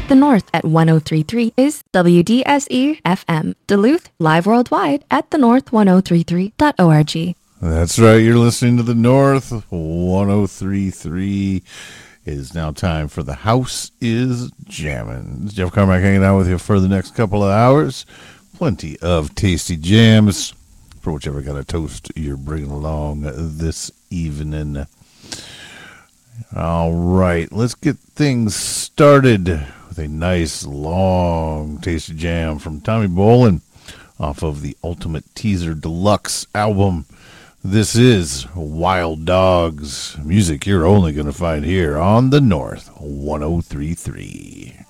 The North at 1033 is WDSE FM. Duluth, live worldwide at thenorth1033.org. That's right. You're listening to The North 1033. It is now time for The House is Jammin'. This is Jeff Carmack hanging out with you for the next couple of hours. Plenty of tasty jams for whichever kind of toast you're bringing along this evening. All right, let's get things started with a nice, long, tasty jam from Tommy Bolin off of the Ultimate Teaser Deluxe album. This is Wild Dogs, music you're only going to find here on The North 1033.